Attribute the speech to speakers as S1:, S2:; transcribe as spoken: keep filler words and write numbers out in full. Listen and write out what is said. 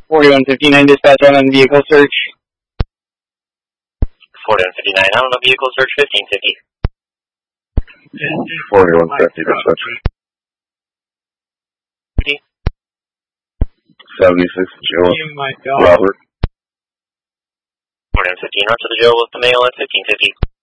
S1: forty-one fifty-nine dispatch on a vehicle search.
S2: forty-one fifty-nine on a vehicle search, fifteen fifty.
S3: forty-one fifty dispatch. seventy-six Joe.
S1: Oh my God.
S3: Robert.
S2: forty-one fifteen, on to the Joe with the mail at fifteen fifty.